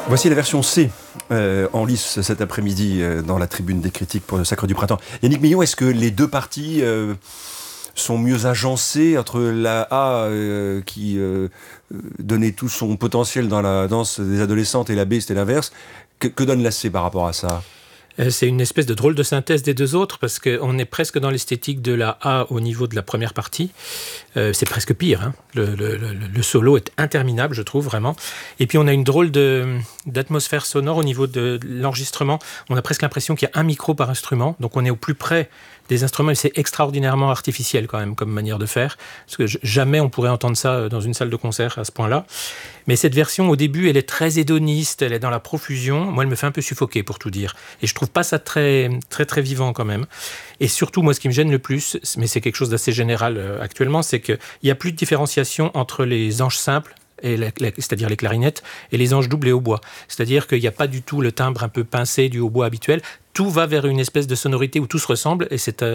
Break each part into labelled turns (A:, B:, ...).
A: Voici la version C en lice cet après-midi dans la tribune des critiques pour le Sacre du Printemps. Yannick Millon, est-ce que les deux parties sont mieux agencées entre la A qui donnait tout son potentiel dans la danse des adolescentes et la B c'était l'inverse? Que donne la C par rapport à ça?
B: C'est une espèce de drôle de synthèse des deux autres, parce qu'on est presque dans l'esthétique de la A au niveau de la première partie. C'est presque pire, hein. Le solo est interminable, je trouve, vraiment. Et puis on a une drôle d'atmosphère sonore au niveau de l'enregistrement. On a presque l'impression qu'il y a un micro par instrument, donc on est au plus près des instruments, et c'est extraordinairement artificiel quand même comme manière de faire, parce que jamais on pourrait entendre ça dans une salle de concert à ce point-là. Mais cette version, au début, elle est très hédoniste, elle est dans la profusion. Moi, elle me fait un peu suffoquer, pour tout dire. Et je trouve pas ça très, très, très vivant quand même. Et surtout, moi, ce qui me gêne le plus, mais c'est quelque chose d'assez général actuellement, c'est qu'il n'y a plus de différenciation entre les anges simples, c'est-à-dire les clarinettes, et les anges doubles et hautbois. C'est-à-dire qu'il n'y a pas du tout le timbre un peu pincé du hautbois habituel. Tout va vers une espèce de sonorité où tout se ressemble, et c'est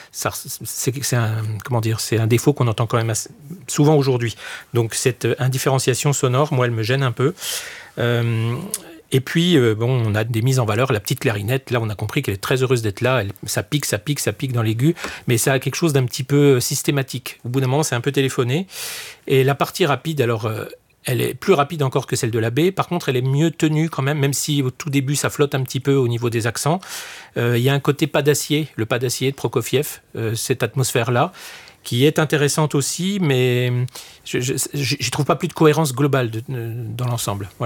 B: un défaut qu'on entend quand même souvent aujourd'hui. Donc cette indifférenciation sonore, moi, elle me gêne un peu. Et puis, on a des mises en valeur. La petite clarinette, là, on a compris qu'elle est très heureuse d'être là. Ça pique dans l'aigu, mais ça a quelque chose d'un petit peu systématique. Au bout d'un moment, c'est un peu téléphoné. Et la partie rapide, alors, elle est plus rapide encore que celle de la B. Par contre, elle est mieux tenue quand même si au tout début, ça flotte un petit peu au niveau des accents. Il y a un côté pas d'acier, le pas d'acier de Prokofiev, cette atmosphère-là, qui est intéressante aussi, mais je trouve pas plus de cohérence globale dans l'ensemble. Voilà.